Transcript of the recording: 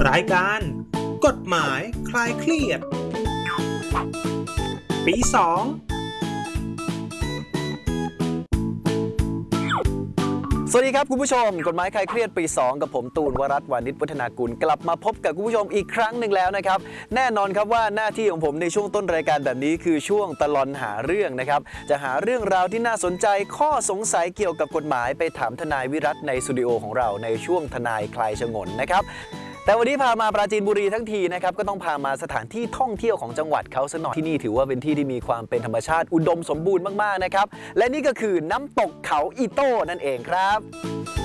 รายการกฎหมายคลายเครียดปี2 สวัสดีครับคุณผู้ชมกฎหมายคลายเครียดปี2กับผมตูนวรัตน์วานิชวัฒนากุลกลับมาพบกับคุณผู้ชมอีกครั้งหนึ่งแล้วนะครับแน่นอนครับว่าหน้าที่ของผมในช่วงต้นรายการแบบนี้คือช่วงตลอนหาเรื่องนะครับจะหาเรื่องราวที่น่าสนใจข้อสงสัยเกี่ยวกับกฎหมายไปถามทนายวิรัตในสตูดิโอของเราในช่วงทนายคลายฉงนนะครับแต่วันนี้พามาปราจีนบุรีทั้งทีนะครับก็ต้องพามาสถานที่ท่องเที่ยวของจังหวัดเขาซะหน่อยที่นี่ถือว่าเป็นที่ที่มีความเป็นธรรมชาติอุดมสมบูรณ์มากๆนะครับและนี่ก็คือน้ำตกเขาอีโต้นั่นเองครับ